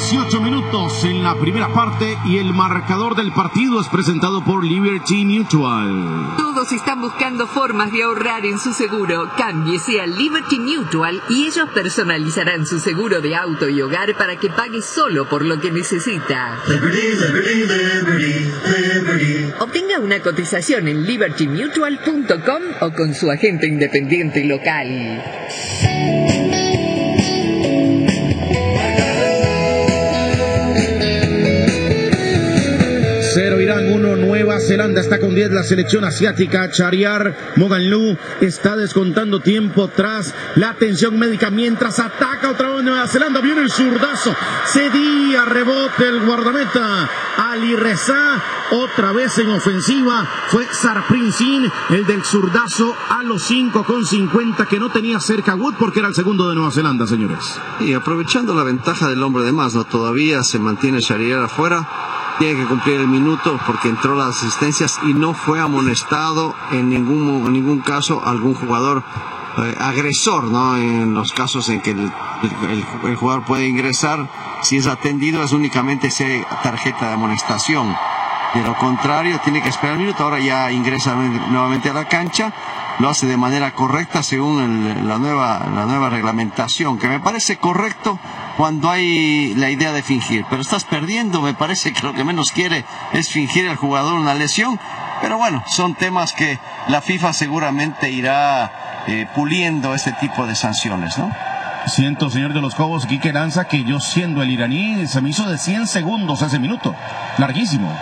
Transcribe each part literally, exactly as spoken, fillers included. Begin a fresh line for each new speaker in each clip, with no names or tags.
dieciocho minutos en la primera parte y el marcador del partido es presentado por Liberty Mutual.
Todos están buscando formas de ahorrar en su seguro. Cámbiese a Liberty Mutual y ellos personalizarán su seguro de auto y hogar para que pague solo por lo que necesita.
Liberty, Liberty, Liberty, Liberty.
Obtenga una cotización en liberty mutual punto com o con su agente independiente local.
Cero Irán, uno Nueva Zelanda, está con diez la selección asiática. Chariar Moganlu está descontando tiempo tras la atención médica mientras ataca otra vez Nueva Zelanda. Viene el zurdazo, cedía, rebote el guardameta Ali Reza, otra vez en ofensiva fue Sarprin Singh, el del zurdazo a los cinco con cincuenta que no tenía cerca Wood porque era el segundo de Nueva Zelanda, señores.
Y aprovechando la ventaja del hombre de más, no todavía se mantiene Chariar afuera. Tiene que cumplir el minuto porque entró las asistencias y no fue amonestado en ningún, en ningún caso algún jugador eh, agresor, ¿no? En los casos en que el, el, el jugador puede ingresar, si es atendido es únicamente esa tarjeta de amonestación. De lo contrario, tiene que esperar el minuto. Ahora ya ingresa nuevamente a la cancha. Lo hace de manera correcta según el, la, nueva, la nueva reglamentación, que me parece correcto cuando hay la idea de fingir. Pero estás perdiendo, me parece que lo que menos quiere es fingir al jugador una lesión. Pero bueno, son temas que la FIFA seguramente irá eh, puliendo este tipo de sanciones, ¿no?
Siento, señor de los Cobos, Quique Lanza, que yo siendo el iraní se me hizo de cien segundos ese minuto. Larguísimo.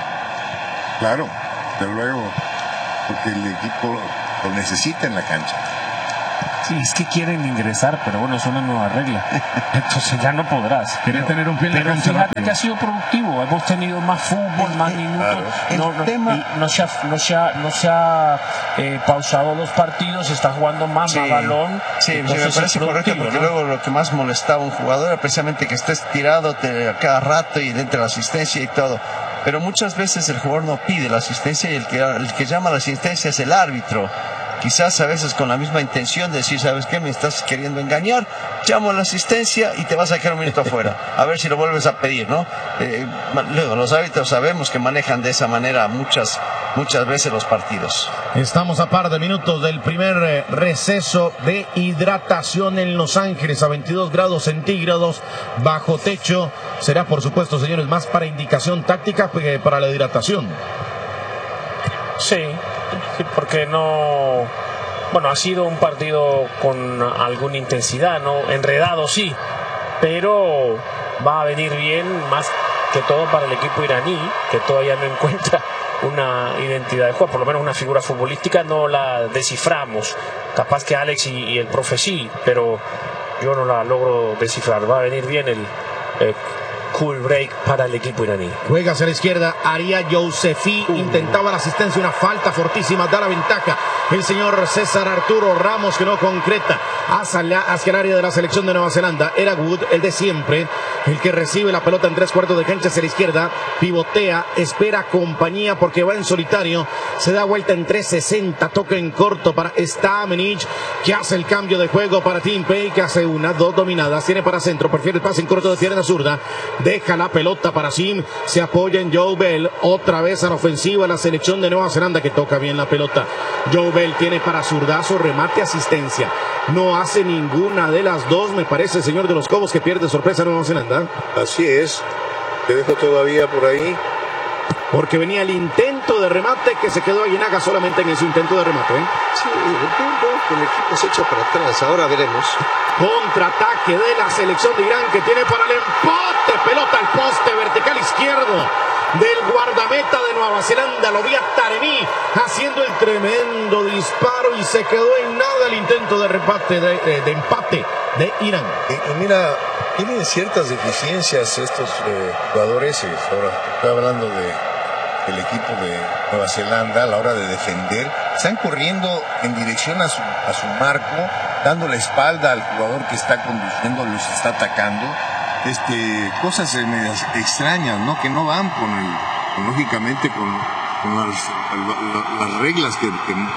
Claro, de luego, porque el equipo lo necesita en la cancha.
Sí, es que quieren ingresar, pero bueno, es una nueva regla. Entonces ya no podrás.
Quieren tener un pie en la
Pero
cancha
fíjate
rápido.
que ha sido productivo. Hemos tenido más fútbol, más minutos.
Claro.
No, no,
tema-
y no se ha, no se ha, no se ha eh, pausado los partidos, se está jugando más,
Sí,
más balón.
sí, sí,
Entonces
me
es
parece correcto,
productivo,
porque
¿no?
luego lo que más molestaba a un jugador era precisamente que estés tirado te, a cada rato y dentro de la asistencia y todo. Pero muchas veces el jugador no pide la asistencia y el que, el que llama la asistencia es el árbitro. Quizás a veces con la misma intención de decir, ¿sabes qué? Me estás queriendo engañar, llamo a la asistencia y te vas a quedar un minuto afuera. A ver si lo vuelves a pedir, ¿no? Eh, luego, los árbitros sabemos que manejan de esa manera muchas, muchas veces los partidos.
Estamos a par de minutos del primer eh, receso de hidratación en Los Ángeles a veintidós grados centígrados bajo techo. Será, por supuesto, señores, más para indicación táctica que para la hidratación.
Sí, sí, porque no... Bueno, ha sido un partido con alguna intensidad, ¿no? Enredado, sí, pero va a venir bien más que todo para el equipo iraní, que todavía no encuentra una identidad de juego, por lo menos una figura futbolística no la desciframos. Capaz que Alex y, y el profe sí, pero yo no la logro descifrar. Va a venir bien el... el cool break para el equipo iraní.
Juega hacia la izquierda, Aria Yousefi uh. intentaba la asistencia, una falta fortísima, da la ventaja el señor César Arturo Ramos, que no concreta hacia, la, hacia el área de la selección de Nueva Zelanda. Era Wood, el de siempre, el que recibe la pelota en tres cuartos de cancha hacia la izquierda, pivotea, espera compañía porque va en solitario, se da vuelta en trescientos sesenta, toca en corto para Stamenic, que hace el cambio de juego para Tim Pay, que hace una, dos dominadas, tiene para centro, prefiere el pase en corto de pierna zurda, deja la pelota para Sim, se apoya en Joe Bell, otra vez a la ofensiva la selección de Nueva Zelanda, que toca bien la pelota. Joe Bell tiene para zurdazo, remate, asistencia, no hace ninguna de las dos, me parece, señor de los Cobos, que pierde sorpresa Nueva Zelanda.
Así es, te dejo todavía por ahí.
Porque venía el intento de remate que se quedó Aguinaga solamente en ese intento de remate, ¿eh?
Sí, el equipo se echa para atrás, ahora veremos.
Contraataque de la selección de Irán, que tiene para el empate, pelota al poste vertical izquierdo del guardameta de Nueva Zelanda, lo vi a Taremi haciendo el tremendo disparo y se quedó en nada el intento de repate de, de, de empate de Irán.
Y, y mira, tienen ciertas deficiencias estos eh, jugadores, ahora estoy hablando de el equipo de Nueva Zelanda a la hora de defender, están corriendo en dirección a su, a su marco, dando la espalda al jugador que está conduciendo, los está atacando, este, cosas medias extrañas, ¿no? Que no van con el, con, lógicamente con, con las, las reglas que, que,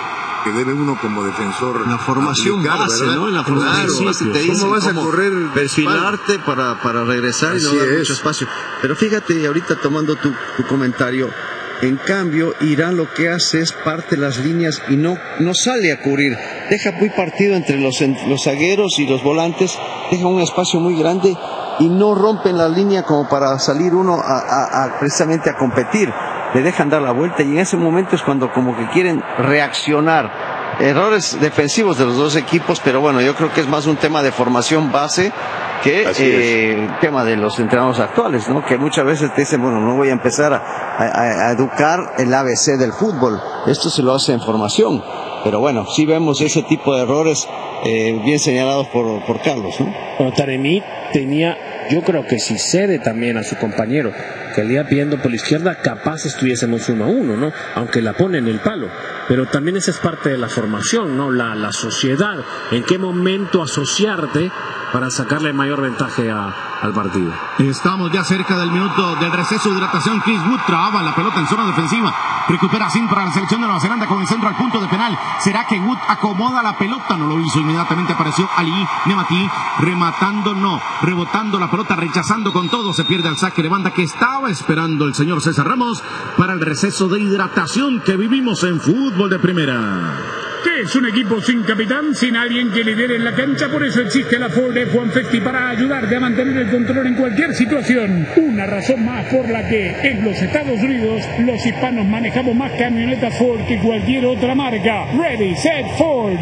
que debe uno como defensor.
La formación
aplicar,
base,
¿verdad?
¿no? En la formación
Claro,
base te dicen
¿cómo vas a correr
perfilarte para, para regresar
Así
y no dar
es.
mucho espacio? Pero fíjate, ahorita tomando tu, tu comentario, en cambio, Irán lo que hace es parte las líneas y no, no sale a cubrir. Deja muy partido entre los, los zagueros y los volantes, deja un espacio muy grande y no rompen la línea como para salir uno a, a, a precisamente a competir. Le dejan dar la vuelta y en ese momento es cuando como que quieren reaccionar. Errores defensivos de los dos equipos, pero bueno, yo creo que es más un tema de formación base que eh, tema de los entrenadores actuales, ¿no? Que muchas veces te dicen, bueno, no voy a empezar a, a, a educar el A B C del fútbol, esto se lo hace en formación, pero bueno, sí vemos ese tipo de errores eh, bien señalados por, por Carlos, ¿no?
Bueno, Taremi tenía, yo creo que si cede también a su compañero, que el día pidiendo por la izquierda, capaz estuviésemos uno a uno, ¿no? Aunque la pone en el palo. Pero también esa es parte de la formación, ¿no? La, la sociedad, en qué momento asociarte para sacarle mayor ventaja a, al partido.
Estamos ya cerca del minuto del receso de hidratación. Chris Wood traba la pelota en zona defensiva. Recupera sin para la selección de Nueva Zelanda con el centro al punto de penal. ¿Será que Wood acomoda la pelota? No lo hizo. Inmediatamente apareció Ali Nemati rematando, no, rebotando la pelota, rechazando con todo. Se pierde el saque de banda que estaba esperando el señor César Ramos para el receso de hidratación que vivimos en fútbol de primera.
¿Qué es un equipo sin capitán, sin alguien que lidere en la cancha? Por eso existe la Ford F uno cincuenta para ayudarte a mantener el control en cualquier situación. Una razón más por la que en los Estados Unidos los hispanos manejamos más camionetas Ford que cualquier otra marca. Ready, set, Ford.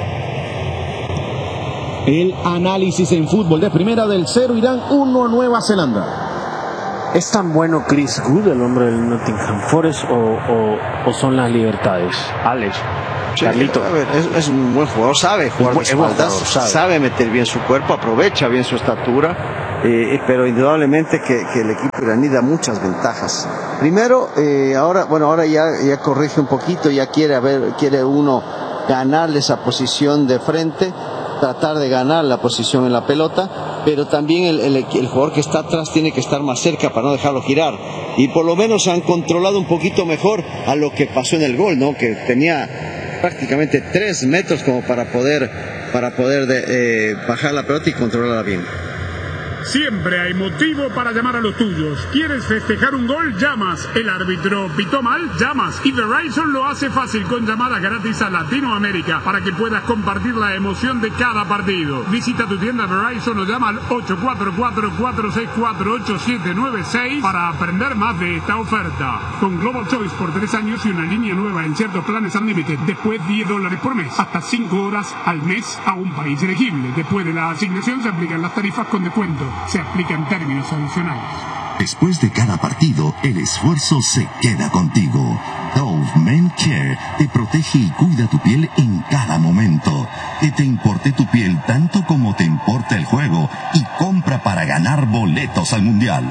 El análisis en fútbol de primera del cero Irán uno Nueva Zelanda.
¿Es tan bueno Chris Wood, el hombre del Nottingham Forest, o, o, o son las libertades? Alex,
Sí,
Carlito.
a ver, es, es un buen jugador, sabe jugar de
Es buen
espaldas,
jugador, sabe.
sabe meter bien su cuerpo, aprovecha bien su estatura, eh, pero indudablemente que, que el equipo iraní da muchas ventajas. Primero, eh, ahora, bueno, ahora ya, ya corrige un poquito, ya quiere, a ver, quiere uno ganarle esa posición de frente, tratar de ganar la posición en la pelota, pero también el, el, el jugador que está atrás tiene que estar más cerca para no dejarlo girar, y por lo menos han controlado un poquito mejor a lo que pasó en el gol, ¿no? Que tenía prácticamente tres metros como para poder para poder de, eh, bajar la pelota y controlarla bien.
Siempre hay motivo para llamar a los tuyos. ¿Quieres festejar un gol? Llamas. El árbitro pitó mal, llamas. Y Verizon lo hace fácil con llamadas gratis a Latinoamérica para que puedas compartir la emoción de cada partido. Visita tu tienda Verizon o llama al ocho cuatro cuatro, cuatro seis cuatro, ocho siete nueve seis para aprender más de esta oferta. Con Global Choice por tres años y una línea nueva en ciertos planes Unlimited. Después diez dólares por mes. Hasta cinco horas al mes a un país elegible. Después de la asignación se aplican las tarifas con descuento. Se aplican términos adicionales.
Después de cada partido, el esfuerzo se queda contigo. Dove Men Care te protege y cuida tu piel en cada momento. Que te importe tu piel tanto como te importa el juego y compra para ganar boletos al Mundial.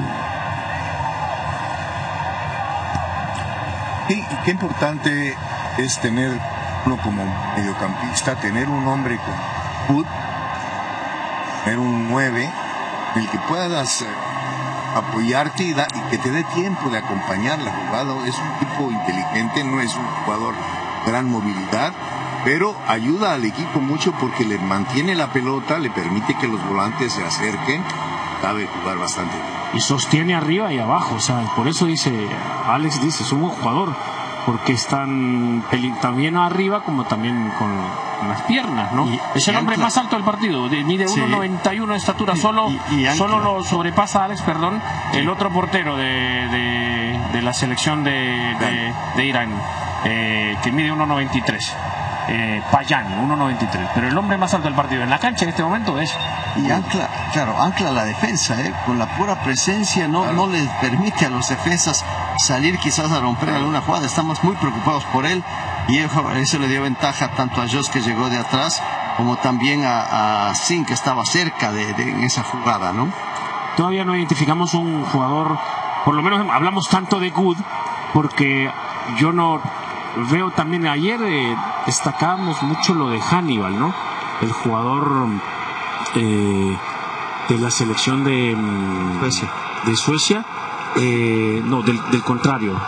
Y, y qué importante es tener uno como mediocampista, tener un hombre con Wood, tener un nueve, en el que puedas eh, apoyarte y, da, y que te dé tiempo de acompañar la jugada. Es un tipo inteligente, no es un jugador de gran movilidad, pero ayuda al equipo mucho porque le mantiene la pelota, le permite que los volantes se acerquen, sabe jugar bastante bien.
Y sostiene arriba y abajo, o sea, por eso dice, Alex dice, es un buen jugador, porque están también arriba como también con, con las piernas, ¿no? Y, es el hombre ancla. Más alto del partido, de, mide sí. uno noventa y uno de estatura, solo, y, y solo lo sobrepasa Alex, perdón, el otro portero de, de, de la selección de, de, de Irán, eh, que mide uno noventa y tres. Eh, Payani, uno noventa y tres, pero el hombre más alto del partido en la cancha en este momento es...
Y ancla, claro, ancla la defensa, ¿eh? Con la pura presencia no, claro. no les permite a los defensas salir quizás a romper alguna jugada. Estamos muy preocupados por él y eso le dio ventaja tanto a Jos, que llegó de atrás, como también a, a Sin, que estaba cerca de, de esa jugada, ¿no?
Todavía no identificamos un jugador, por lo menos hablamos tanto de Good, porque yo no... Veo también ayer eh, destacábamos mucho lo de Hannibal, ¿no? El jugador eh, de la selección de Suecia, de Suecia, eh, no, del, del contrario,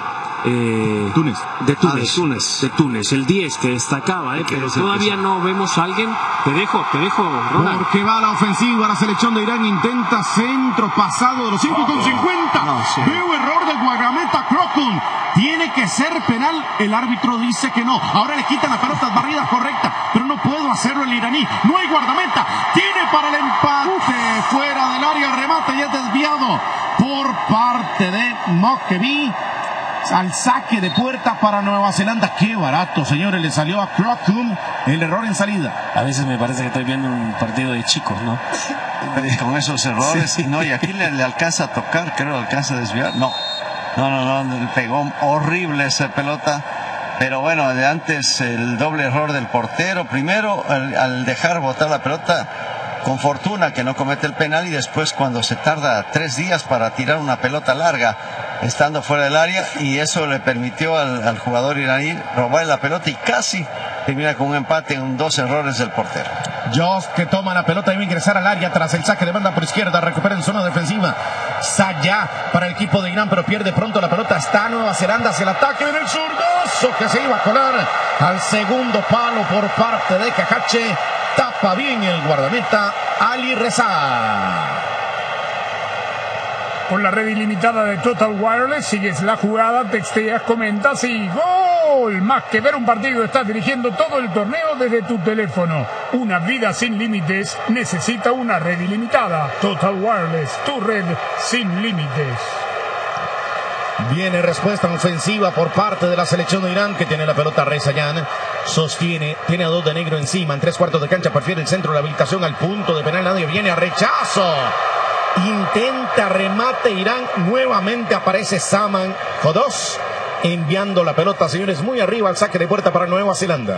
eh,
Túnez.
De Túnez.
Ah, de Túnez.
De Túnez, el diez que destacaba, eh,
Que
pero
es el
todavía
que-
no vemos a alguien. Te dejo, te dejo, Ronald.
Porque va a la ofensiva, la selección de Irán intenta centro pasado de los cinco con cincuenta.
No, sí.
Veo error del guardameta Crocun. Tiene que ser penal. El árbitro dice que no. Ahora le quitan la pelota barrida correcta, pero no puedo hacerlo el iraní. No hay guardameta. Tiene para el empate. Fuera del área el remate y es desviado por parte de Mokebi. Al saque de puerta para Nueva Zelanda. Qué barato, señores, le salió a Crocun el error en salida.
A veces me parece que estoy viendo un partido de chicos, ¿no?
Con esos errores,
Sí.
no, y aquí le, le alcanza a tocar, creo, le alcanza a desviar, no, no, no, no, le pegó horrible esa pelota, pero bueno, de antes el doble error del portero, primero al, al dejar botar la pelota, con fortuna que no comete el penal, y después cuando se tarda tres días para tirar una pelota larga, estando fuera del área, y eso le permitió al, al jugador iraní robar la pelota y casi termina con un empate en dos errores del portero.
Jost que toma la pelota y va a ingresar al área tras el saque de banda por izquierda, recupera en zona defensiva. Sayá para el equipo de Irán, pero pierde pronto la pelota. Está Nueva Zelanda hacia el ataque en el zurdazo que se iba a colar al segundo palo por parte de Cajache. Tapa bien el guardameta Ali Reza.
Con la red ilimitada de Total Wireless sigues la jugada, texteas, comentas y ¡gol! Más que ver un partido, estás dirigiendo todo el torneo desde tu teléfono. Una vida sin límites necesita una red ilimitada. Total Wireless, tu red sin límites.
Viene respuesta ofensiva por parte de la selección de Irán, que tiene la pelota Rezayan. Sostiene, tiene a dos de negro encima. En tres cuartos de cancha prefiere el centro, la habilitación al punto de penal. Nadie viene a rechazo. Intenta remate Irán. Nuevamente aparece Saman Jodos enviando la pelota, señores, muy arriba al saque de puerta para Nueva Zelanda.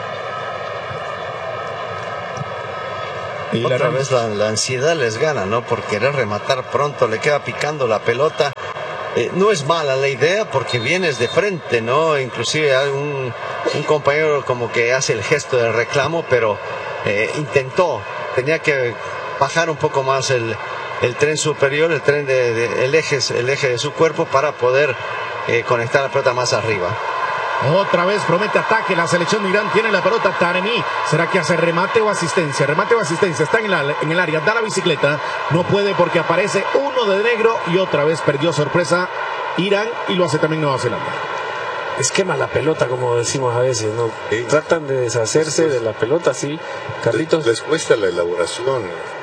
Y otra vez la, la ansiedad les gana, ¿no? Por querer rematar pronto, le queda picando la pelota. Eh, no es mala la idea porque vienes de frente, ¿no? Inclusive hay un, un compañero como que hace el gesto de reclamo, pero eh, intentó, tenía que bajar un poco más el, el tren superior, el tren de, de el eje, el eje de su cuerpo para poder eh, conectar la pelota más arriba.
Otra vez promete ataque la selección de Irán. Tiene la pelota Taremi. ¿Será que hace remate o asistencia? Remate o asistencia. Está en, la, en el área. Da la bicicleta. No puede porque aparece uno de negro. Y otra vez perdió sorpresa Irán. Y lo hace también Nueva Zelanda.
Esquema la pelota, como decimos a veces, ¿no? Sí. Tratan de deshacerse de la pelota, sí. Carlitos.
Les, les cuesta la elaboración.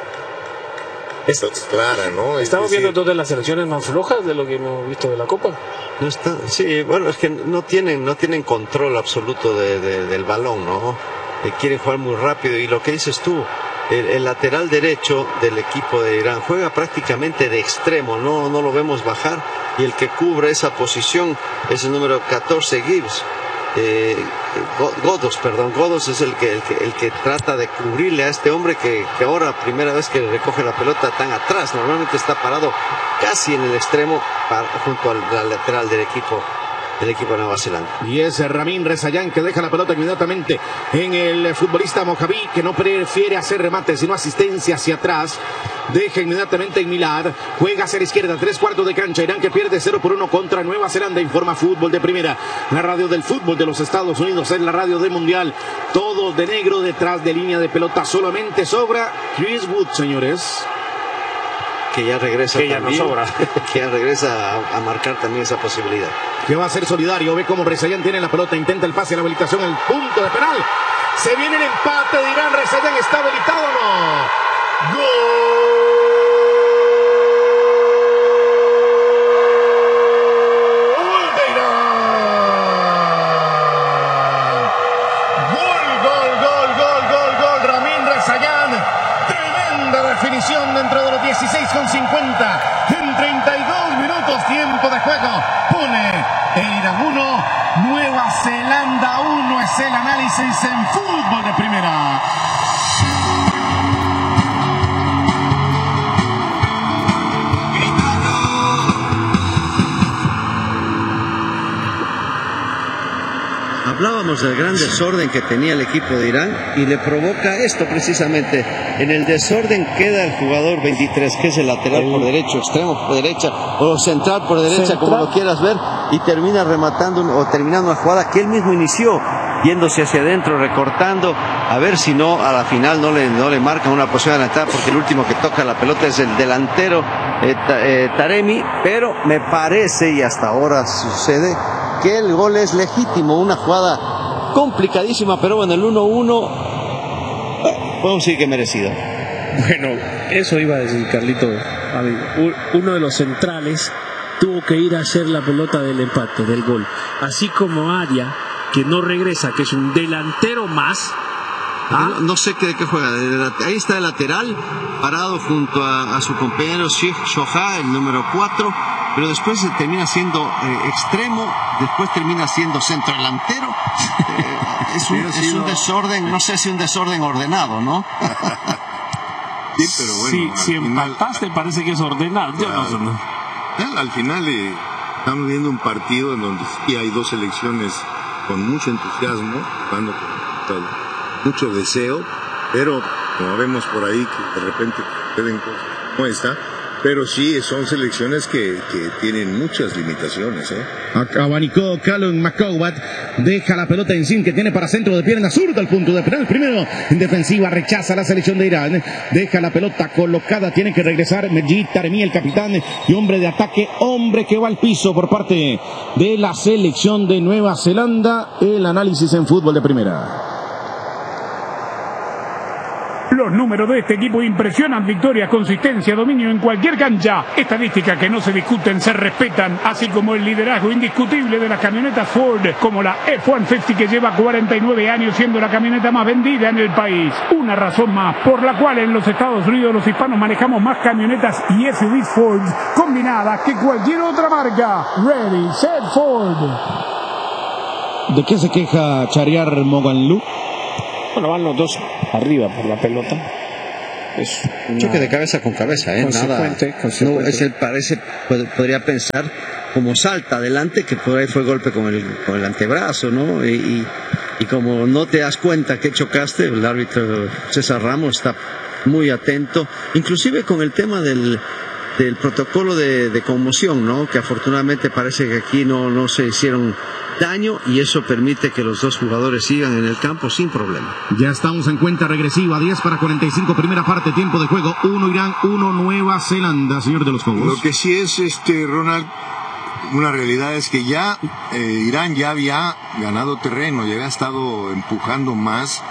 Es clara, ¿no? Es
Estamos
decir,
viendo dos de las selecciones más flojas de lo que hemos visto de la Copa.
No está, sí, bueno, es que no tienen, no tienen control absoluto de, de, del balón, ¿no? Eh, quieren jugar muy rápido y lo que dices tú, el, el lateral derecho del equipo de Irán juega prácticamente de extremo, no, no lo vemos bajar, y el que cubre esa posición es el número catorce, Gibbs. Eh, Godos, perdón, Godos es el que, el que el que trata de cubrirle a este hombre que, que ahora primera vez que recoge la pelota tan atrás, normalmente está parado casi en el extremo para, junto al, al lateral del equipo del equipo de Nueva Zelanda.
Y es Ramin Rezayan que deja la pelota inmediatamente en el futbolista Mojaví, que no prefiere hacer remate sino asistencia hacia atrás. Deja inmediatamente en Milad, juega hacia la izquierda, tres cuartos de cancha. Irán que pierde cero por uno contra Nueva Zelanda. Informa Fútbol de Primera, la radio del fútbol de los Estados Unidos, es la radio del Mundial. Todos de negro detrás de línea de pelota. Solamente sobra Chris Wood, señores.
Que ya regresa
que ya
también,
no sobra.
que ya regresa a, a marcar también esa posibilidad.
Que va a ser solidario, ve cómo Rezayan tiene la pelota, intenta el pase, la habilitación al punto de penal. Se viene el empate de Irán. Rezayan está habilitado o no. ¡Gol! Dentro de los dieciséis con cincuenta en treinta y dos minutos tiempo de juego pone Irán uno, Nueva Zelanda uno. Es el análisis en Fútbol de Primera.
Hablábamos hablábamos del gran desorden que tenía el equipo de Irán y le provoca esto precisamente. En el desorden queda el jugador veintitrés, que es el lateral por derecho, extremo por derecha, o central por derecha, central, como lo quieras ver, y termina rematando o terminando una jugada que él mismo inició, yéndose hacia adentro, recortando, a ver si no, a la final no le, no le marcan una posición adelantada, porque el último que toca la pelota es el delantero eh, eh, Taremi, pero me parece, y hasta ahora sucede, que el gol es legítimo, una jugada complicadísima, pero bueno, el uno uno, eh, podemos decir que merecido.
Bueno, eso iba a decir Carlito, amigo. Uno de los centrales tuvo que ir a hacer la pelota del empate, del gol, así como Aria, que no regresa, que es un delantero más.
¿Ah? No, no sé qué, de qué juega. Ahí está el lateral, parado junto a, a su compañero Sheikh Shoha, el número cuatro, pero después termina siendo eh, extremo, después termina siendo centro delantero. Eh, es, un, es un desorden, no sé si un desorden ordenado, ¿no?
Sí, pero bueno.
Sí, si empataste final, parece que es ordenado. Yo
claro,
no sé.
No. Al final eh, estamos viendo un partido en donde sí hay dos selecciones con mucho entusiasmo, jugando con mucho deseo, pero como vemos por ahí que de repente pueden cosas como esta, pero sí son selecciones que, que tienen muchas limitaciones, ¿eh?
Abanicó Callum McCowat, deja la pelota en sin que tiene para centro de pierna zurda al punto de penal. Primero en defensiva, rechaza la selección de Irán, deja la pelota colocada, tiene que regresar Mejid Taremi, el capitán y hombre de ataque, hombre que va al piso por parte de la selección de Nueva Zelanda. El análisis en fútbol de primera.
Los números de este equipo impresionan: victoria, consistencia, dominio en cualquier cancha. Estadísticas que no se discuten, se respetan, así como el liderazgo indiscutible de las camionetas Ford, como la F ciento cincuenta, que lleva cuarenta y nueve años siendo la camioneta más vendida en el país. Una razón más por la cual en los Estados Unidos los hispanos manejamos más camionetas y S U Vs Ford combinadas que cualquier otra marca. Ready, set, Ford.
¿De qué se queja Chariar Moganlu?
Bueno, van los dos arriba por la pelota. Es
choque de cabeza con cabeza, ¿eh?
Consecuente,
Nada.
consecuente.
No, es el, parece, podría pensar como salta adelante, que por ahí fue golpe con el, con el antebrazo, ¿no? Y, y, y como no te das cuenta que chocaste, el árbitro César Ramos está muy atento, inclusive con el tema del, del protocolo de, de conmoción, ¿no? Que afortunadamente parece que aquí no, no se hicieron daño y eso permite que los dos jugadores sigan en el campo sin problema.
Ya estamos en cuenta regresiva, diez para cuarenta y cinco, primera parte, tiempo de juego, uno Irán, uno Nueva Zelanda, señor de los Juegos.
Lo que sí es, este Ronald, una realidad es que ya eh, Irán ya había ganado terreno, ya había estado empujando más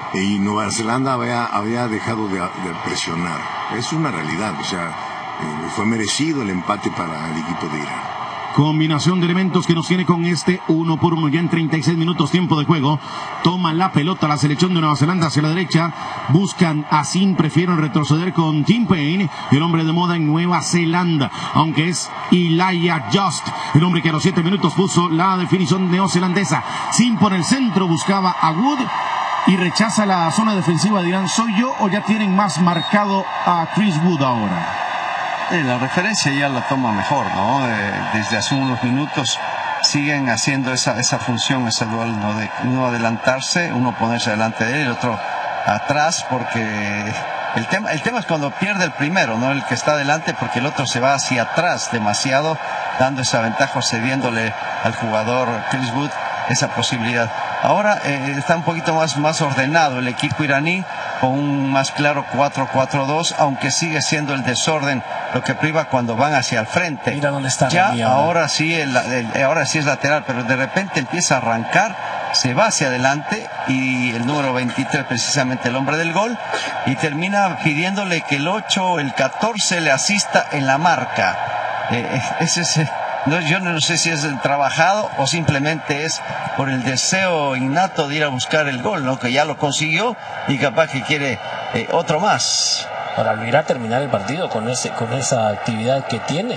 y Nueva Zelanda había, había dejado de, de presionar. Es una realidad, o sea, eh, fue merecido el empate para el equipo de Irán.
Combinación de elementos que nos tiene con este uno por uno ya en treinta y seis minutos tiempo de juego. Toma la pelota la selección de Nueva Zelanda hacia la derecha. Buscan a Sin, prefieren retroceder con Tim Payne, el hombre de moda en Nueva Zelanda. Aunque es Elijah Just, el hombre que a los siete minutos puso la definición neozelandesa. Sin por el centro buscaba a Wood y rechaza la zona defensiva de Irán. ¿Soy yo o ya tienen más marcado a Chris Wood ahora?
Eh, la referencia ya la toma mejor, ¿no? Eh, desde hace unos minutos siguen haciendo esa, esa función, ese dual, ¿no? De uno adelantarse, uno ponerse delante de él, el otro atrás, porque el tema, el tema es cuando pierde el primero, ¿no? El que está adelante, porque el otro se va hacia atrás demasiado, dando esa ventaja, cediéndole al jugador Chris Wood esa posibilidad. Ahora eh, está un poquito más, más ordenado el equipo iraní, con un más claro cuatro cuatro dos, aunque sigue siendo el desorden lo que priva cuando van hacia el frente.
Mira dónde está.
Ya ahora sí, el, el, ahora sí es lateral, pero de repente empieza a arrancar, se va hacia adelante y el número veintitrés, precisamente el hombre del gol, y termina pidiéndole que el ocho, el catorce le asista en la marca. Eh, ese es... No, yo no sé si es el trabajado o simplemente es por el deseo innato de ir a buscar el gol, ¿no? Que ya lo consiguió y capaz que quiere eh, otro más.
Para volver a terminar el partido con ese con esa actividad que tiene.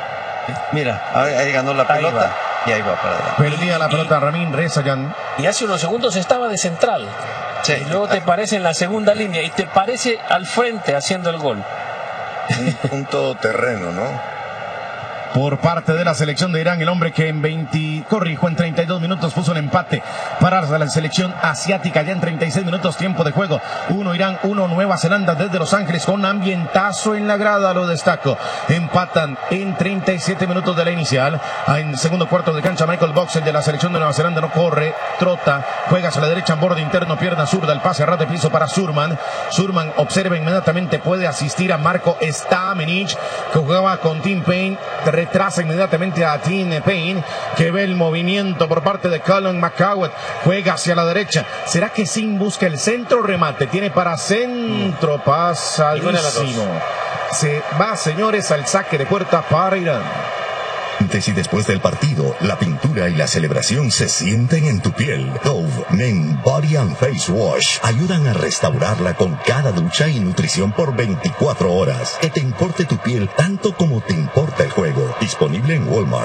Mira, ahí, ahí ganó la pelota y ahí va para adelante.
Perdía la pelota Ramin Rezayan.
Y hace unos segundos estaba de central. Sí. Y luego te parece en la segunda línea y te parece al frente haciendo el gol.
Un, un todoterreno, ¿no?
por parte de la selección de Irán, el hombre que en veinte, corrijo, en treinta y dos minutos puso un empate para la selección asiática. Ya en treinta y seis minutos tiempo de juego, uno Irán, uno Nueva Zelanda desde Los Ángeles, con ambientazo en la grada, lo destaco. Empatan en treinta y siete minutos de la inicial. En segundo cuarto de cancha, Michael Boxell de la selección de Nueva Zelanda no corre, trota, juega hacia la derecha en borde interno, pierna zurda, el pase a ras de piso para Surman. Surman observa inmediatamente, puede asistir a Marco Stamenich, que jugaba con Tim Payne, retrasa inmediatamente a Tim Payne, que ve el movimiento por parte de Colin McCowell, juega hacia la derecha. ¿Será que Sin busca el centro? Remate, tiene para centro, pasadísimo. Se va, señores, al saque de puerta para Irán.
Antes y después del partido, la pintura y la celebración se sienten en tu piel. Dove Men Body and Face Wash ayudan a restaurarla con cada ducha y nutrición por veinticuatro horas. Que te importe tu piel tanto como te importa el juego. Disponible en Walmart.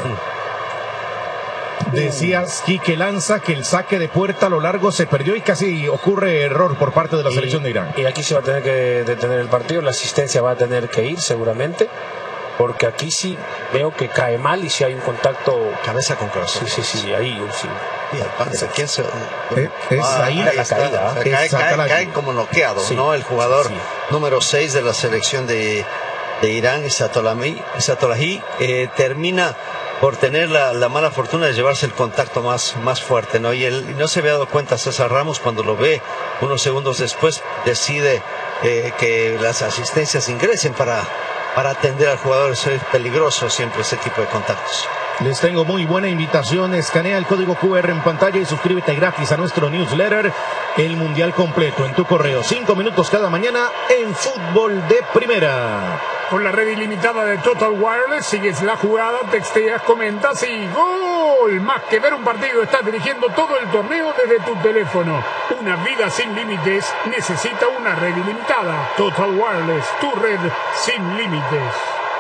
Decías, Quique Lanza, que el saque de puerta a lo largo se perdió y casi ocurre error por parte de la
y,
selección de Irán.
Y aquí se va a tener que detener el partido, la asistencia va a tener que ir seguramente, porque aquí sí veo que cae mal y si hay un contacto
cabeza con corazón.
Sí, sí, sí, ahí sí.
Y al parecer, ¿quién se...?
Eh, es
ah,
ahí,
ahí
la
está,
caída.
o sea, cae, cae, cae como noqueado,
sí,
¿no? El jugador
sí.
número seis de la selección de, de Irán, Satolahi, Satolahi eh, termina por tener la, la mala fortuna de llevarse el contacto más, más fuerte, ¿no? Y él y no se había dado cuenta César Ramos cuando lo ve unos segundos después, decide eh, que las asistencias ingresen para, para atender al jugador. Es peligroso siempre ese tipo de contactos.
Les tengo muy buena invitación. Escanea el código Q R en pantalla y suscríbete gratis a nuestro newsletter, el Mundial completo en tu correo. Cinco minutos cada mañana en fútbol de primera.
Con la red ilimitada de Total Wireless, sigues la jugada, texteas, comentas y ¡gol! Más que ver un partido, estás dirigiendo todo el torneo desde tu teléfono. Una vida sin límites necesita una red ilimitada. Total Wireless, tu red sin límites.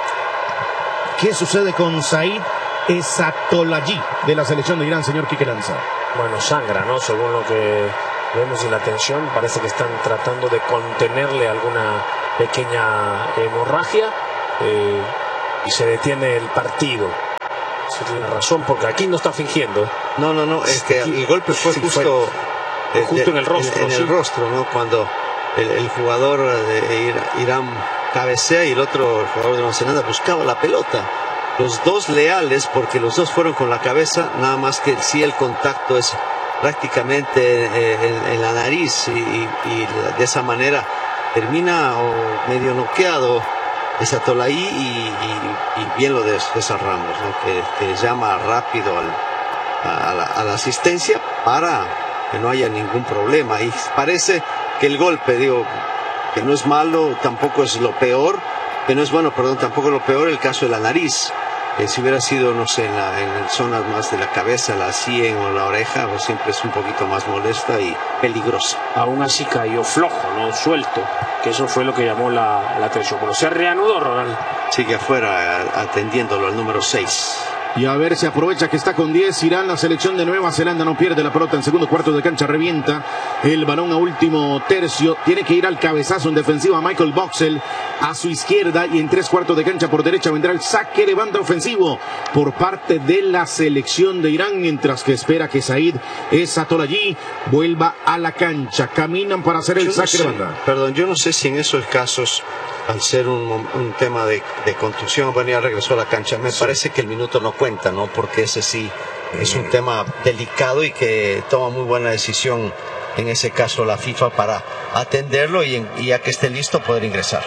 ¿Qué sucede con Said Ezatolahi de la selección de Irán, señor Quique Lanza?
Bueno, sangra, ¿no? Según lo que vemos en la tensión, parece que están tratando de contenerle alguna pequeña hemorragia eh, y se detiene el partido. Sí, tiene razón, porque aquí no está fingiendo.
No, no, no, es que el golpe fue
sí,
justo,
fue, justo de, en el rostro.
En, en
sí.
el rostro, ¿no? Cuando el, el jugador de Irán cabecea y el otro, el jugador de Nueva Zelanda, buscaba la pelota. Los dos leales, porque los dos fueron con la cabeza, nada más que sí el contacto es prácticamente eh, en, en la nariz y, y, y de esa manera termina o medio noqueado Ezatolahi y, y, y bien lo de César Ramos, ¿no? que, que llama rápido al, a, la, a la asistencia para que no haya ningún problema. Y parece que el golpe, digo, que no es malo, tampoco es lo peor, que no es bueno, perdón, tampoco es lo peor el caso de la nariz. Eh, si hubiera sido, no sé, en, la, en zonas más de la cabeza, la sien o la oreja, pues siempre es un poquito más molesta y peligrosa.
Aún así cayó flojo, no suelto, que eso fue lo que llamó la, la atención. Bueno, se reanudó, Ronald.
Sigue afuera atendiéndolo al número seis.
Y a ver, se aprovecha que está con diez Irán, la selección de Nueva Zelanda no pierde la pelota en segundo cuarto de cancha, revienta el balón a último tercio, tiene que ir al cabezazo en defensiva Michael Boxell a su izquierda y en tres cuartos de cancha por derecha vendrá el saque de banda ofensivo por parte de la selección de Irán, mientras que espera que Said Ezatolahi vuelva a la cancha, caminan para hacer el
yo
saque
no sé,
de banda.
Perdón, yo no sé si en esos casos, al ser un, un tema de, de contusión, bueno, ya regresó a la cancha, me sí. parece que el minuto no cuenta, ¿no? Porque ese sí es un tema delicado y que toma muy buena decisión en ese caso la FIFA para atenderlo y, en, y ya que esté listo poder ingresar.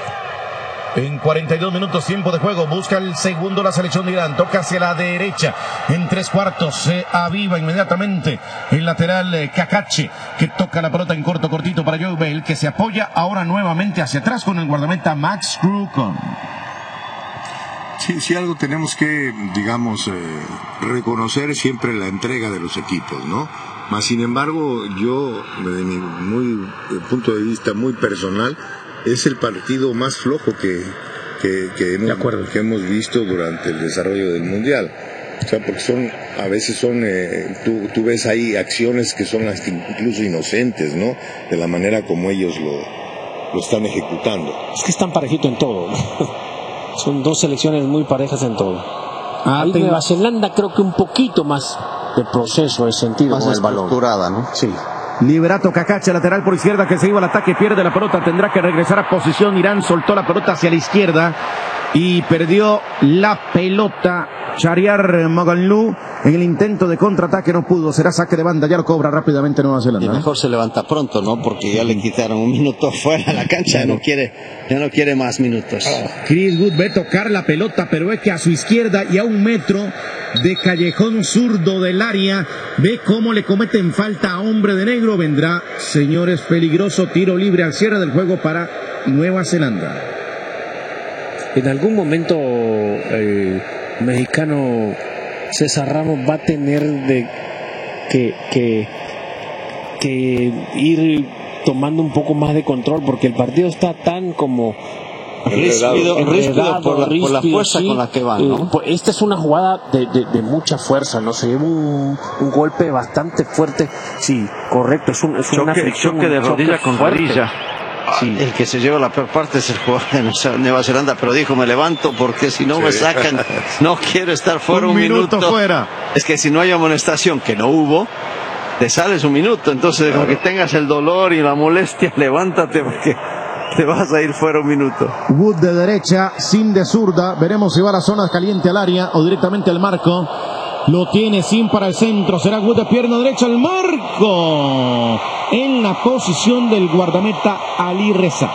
En cuarenta y dos minutos tiempo de juego, busca el segundo la selección de Irán, toca hacia la derecha, en tres cuartos se aviva inmediatamente el lateral eh, Kakache, que toca la pelota en corto, cortito para Joe Bell, que se apoya ahora nuevamente hacia atrás con el guardameta Max Crewcon.
Sí, sí, algo tenemos que, digamos, eh, reconocer siempre la entrega de los equipos, ¿no? Mas, sin embargo, yo, desde mi muy, eh, punto de vista muy personal, es el partido más flojo que, que, que, hemos, que hemos visto durante el desarrollo del Mundial. O sea, porque son, a veces son, eh, tú, tú ves ahí acciones que son hasta incluso inocentes, ¿no? De la manera como ellos lo, lo están ejecutando.
Es que están parejitos en todo. Son dos selecciones muy parejas en todo. Ahí Nueva Zelanda creo que un poquito más de proceso, de sentido
más
con el balón.
estructurada, ¿no?
Sí.
Liberato Cacache, lateral por izquierda, que se iba al ataque, pierde la pelota, tendrá que regresar a posición. Irán soltó la pelota hacia la izquierda y perdió la pelota. Shahriar Maganlou en el intento de contraataque no pudo, será saque de banda, ya lo cobra rápidamente Nueva Zelanda.
Y mejor se levanta pronto, ¿no? Porque ya le quitaron un minuto fuera de la cancha, ya no quiere, ya no quiere más minutos.
Chris Wood ve tocar la pelota, pero es que a su izquierda y a un metro de callejón zurdo del área, ve cómo le cometen falta a hombre de negro. Vendrá, señores, peligroso tiro libre al cierre del juego para Nueva Zelanda.
En algún momento el mexicano César Ramos va a tener de que, que, que ir tomando un poco más de control, porque el partido está tan como
ríspido, ríspido por la, por la fuerza
sí,
con la que van, ¿no?
Eh, pues esta es una jugada de, de, de mucha fuerza, ¿no? Se lleva un, un golpe bastante fuerte. Sí, correcto, es, un, es
choque,
una fricción,
choque de
un choque
rodilla con
fuerte.
rodilla. Sí. El que se lleva la peor parte es el jugador de Nueva Zelanda, pero dijo, me levanto porque si no sí. me sacan, no quiero estar fuera un, un minuto.
minuto fuera.
Es que si no hay amonestación, que no hubo, te sales un minuto, entonces claro. Aunque tengas el dolor y la molestia, levántate porque te vas a ir fuera un minuto.
Wood de derecha, Sin de zurda, veremos si va a la zona caliente al área o directamente al marco. Lo tiene Sin para el centro, será Wood de pierna derecha al marco, en la posición del guardameta Ali Reza.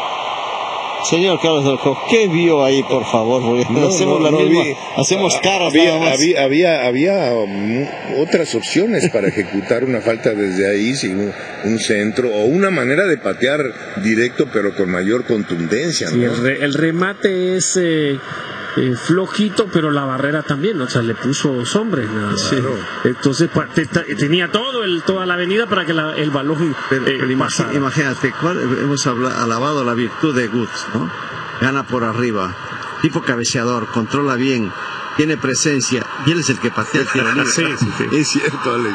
Señor Carlos Delco, ¿qué vio ahí, por favor? Porque
no,
hacemos
no,
la
no
misma,
vi.
hacemos caras
había,
nada más.
Había, había, había um, otras opciones para ejecutar una falta desde ahí, sin un, un centro, o una manera de patear directo, pero con mayor contundencia, ¿no?
Sí, el, re, el remate es eh, eh, flojito, pero la barrera también, o sea, le puso dos hombres, nada.
Claro.
Sí. Entonces te, te, tenía todo el, toda la avenida para que la, el balón
pero,
eh,
pero
pasara.
Imagínate, ¿cuál, hemos hablado, alabado la virtud de Woods, ¿no? Gana por arriba, tipo cabeceador, controla bien, tiene presencia, y él es el que patea el tiro libre.
Sí, sí, sí. Es cierto, Alex.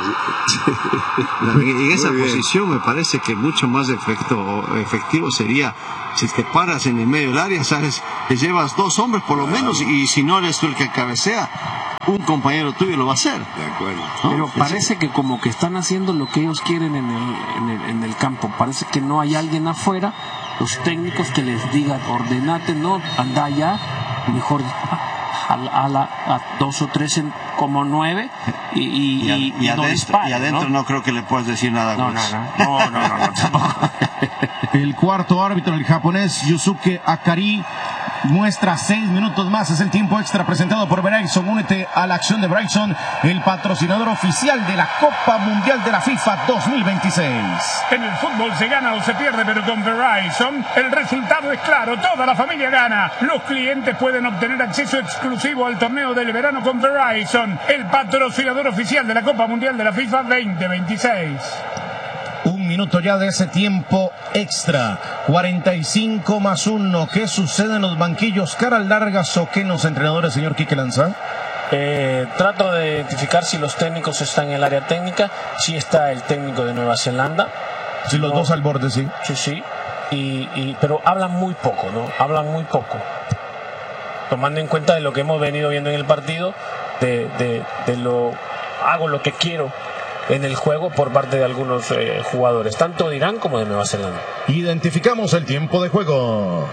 En esa posición me parece que mucho más efecto, efectivo sería si te paras en el medio del área, sabes, te llevas dos hombres por lo menos, y si no eres tú el que cabecea, un compañero tuyo lo va a hacer.
De acuerdo.
¿No? Pero parece que como que están haciendo lo que ellos quieren en el, en el, en el campo. Parece que no hay alguien afuera, los técnicos que les digan, ordenate, no, anda allá, mejor a, a, la, a dos o tres en, como nueve y, y,
y, a,
y,
y,
y
adentro,
no disparen,
y adentro ¿no? no creo que le puedas decir nada.
No, no, no, no, no, no, no, tampoco.
El cuarto árbitro, el japonés Yusuke Akari, muestra seis minutos más. Es el tiempo extra presentado por Verizon. Únete a la acción de Verizon, el patrocinador oficial de la Copa Mundial de la FIFA dos mil veintiséis.
En el fútbol se gana o se pierde, pero con Verizon el resultado es claro. Toda la familia gana. Los clientes pueden obtener acceso exclusivo al torneo del verano con Verizon, el patrocinador oficial de la Copa Mundial de la FIFA veinte veintiséis.
Un minuto ya de ese tiempo extra. cuarenta y cinco más uno. ¿Qué sucede en los banquillos? ¿Caras largas o qué en los entrenadores, señor Quique Lanza?
Eh, trato de identificar si los técnicos están en el área técnica. Sí está el técnico de Nueva Zelanda.
Sí, los no, dos al borde, sí.
Sí, sí. Y, y, pero hablan muy poco, ¿no? Hablan muy poco. Tomando en cuenta de lo que hemos venido viendo en el partido, de, de, de lo hago lo que quiero en el juego por parte de algunos eh, jugadores, tanto de Irán como de Nueva Zelanda.
Identificamos el tiempo de juego.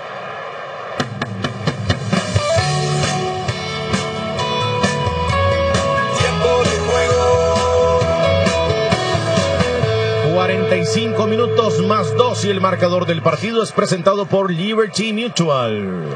Tiempo de juego.
cuarenta y cinco minutos más dos y el marcador del partido es presentado por Liberty Mutual.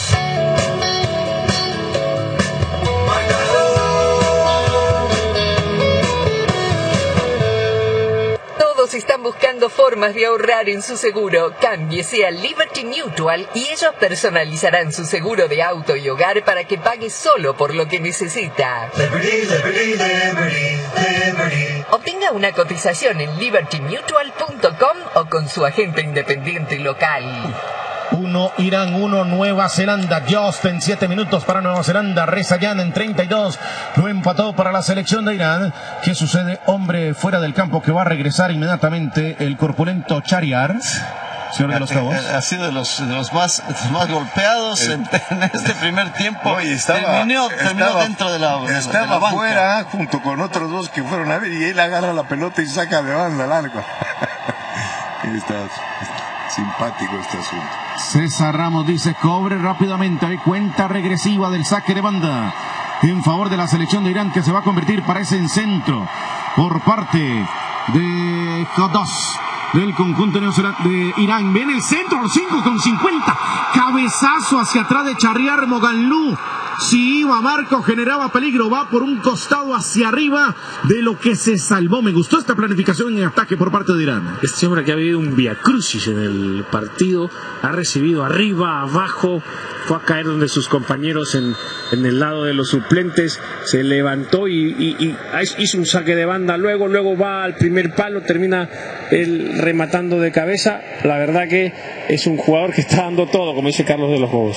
Todos están buscando formas de ahorrar en su seguro. Cámbiese a Liberty Mutual y ellos personalizarán su seguro de auto y hogar para que pague solo por lo que necesita.
Liberty, Liberty, Liberty, Liberty.
Obtenga una cotización en liberty mutual punto com o con su agente independiente local.
uno Irán, uno Nueva Zelanda. Just en siete minutos para Nueva Zelanda. Rezayan en treinta y dos. Lo empató para la selección de Irán. ¿Qué sucede? Hombre fuera del campo que va a regresar inmediatamente, el corpulento Shahriar. Señor de los Cabos.
Ha sido de los, de los, más, de los más golpeados en, en este primer tiempo.
Oye, estaba,
terminó, terminó
estaba,
dentro de la, de,
estaba
de la banca.
fuera junto con otros dos que fueron a ver y él agarra la pelota y saca de banda largo. Está simpático este asunto.
César Ramos dice: cobre rápidamente. Hay cuenta regresiva del saque de banda en favor de la selección de Irán, que se va a convertir, parece, en centro por parte de Hadas del conjunto de Irán. Viene el centro, los cinco con cincuenta. Cabezazo hacia atrás de Charriar Moganlú. Si iba Marco, generaba peligro, va por un costado hacia arriba, de lo que se salvó. Me gustó esta planificación en ataque por parte de Irán.
Este hombre que ha vivido un viacrucis en el partido, ha recibido arriba, abajo, fue a caer donde sus compañeros en, en el lado de los suplentes, se levantó y, y, y hizo un saque de banda, luego, luego va al primer palo, termina él rematando de cabeza. La verdad que es un jugador que está dando todo, como dice Carlos de los Juegos.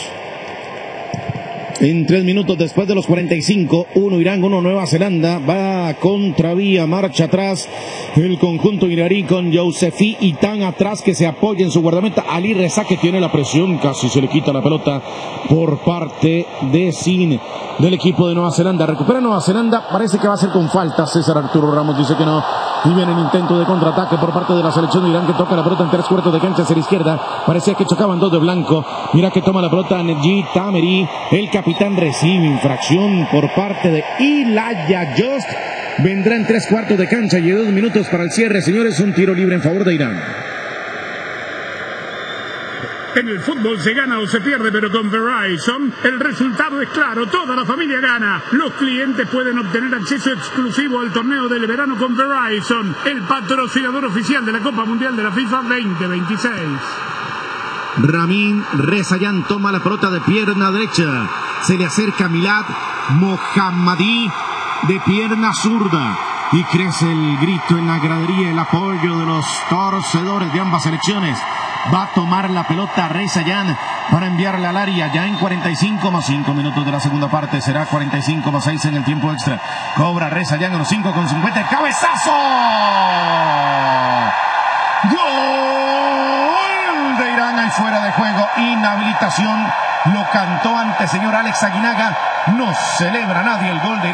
En tres minutos después de los cuarenta y cinco, uno Irán, uno Nueva Zelanda, va contravía, marcha atrás el conjunto iraní con Yousefi y tan atrás que se apoya en su guardameta. Ali Reza, que tiene la presión, casi se le quita la pelota por parte de Sin del equipo de Nueva Zelanda. Recupera Nueva Zelanda, parece que va a ser con falta. César Arturo Ramos dice que no. Y viene el intento de contraataque por parte de la selección de Irán, que toca la pelota en tres cuartos de cancha hacia la izquierda. Parecía que chocaban dos de blanco. Mira que toma la pelota Nedji Tameri. El capitán recibe infracción por parte de Ilaya Just. Vendrá en tres cuartos de cancha y dos minutos para el cierre, señores. Un tiro libre en favor de Irán.
En el fútbol se gana o se pierde, pero con Verizon el resultado es claro, toda la familia gana. Los clientes pueden obtener acceso exclusivo al torneo del verano con Verizon, el patrocinador oficial de la Copa Mundial de la FIFA veinte veintiséis.
Ramin Rezaian toma la pelota de pierna derecha. Se le acerca Milad Mohammadi de pierna zurda. Y crece el grito en la gradería, el apoyo de los torcedores de ambas selecciones. Va a tomar la pelota Rezaian para enviarla al área ya en cuarenta y cinco más cinco minutos de la segunda parte. Será cuarenta y cinco más seis en el tiempo extra. Cobra Rezaian en los cinco con cincuenta. ¡Cabezazo! ¡Gol de Irán! Ahí fuera de juego. Inhabilitación. Lo cantó antes señor Alex Aguinaga. No celebra nadie el gol de Irán.